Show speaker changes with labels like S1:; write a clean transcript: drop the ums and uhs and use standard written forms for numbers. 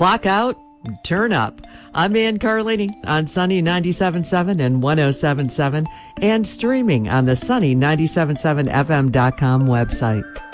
S1: Clock out, turn up. I'm Ann Carlini on Sunny 97.7 and 107.7 and streaming on the Sunny 97.7fm.com website.